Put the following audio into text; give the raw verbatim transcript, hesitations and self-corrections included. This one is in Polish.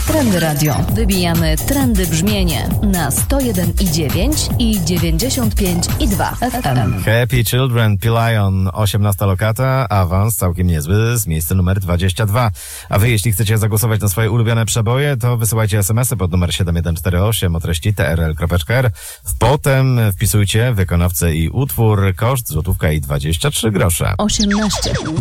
Trendy Radio. Wybijamy trendy brzmienie na sto jeden i dziewięć i dziewięćdziesiąt pięć i dwa F M. Happy Children, P-Lion, osiemnasta lokata, awans całkiem niezły z miejsca numer dwadzieścia dwa. A wy, jeśli chcecie zagłosować na swoje ulubione przeboje, to wysyłajcie es em esy pod numer siedem jeden cztery osiem o treści t r l kropka r. Potem wpisujcie wykonawcę i utwór, koszt złotówka i dwadzieścia trzy grosze. osiemnaście.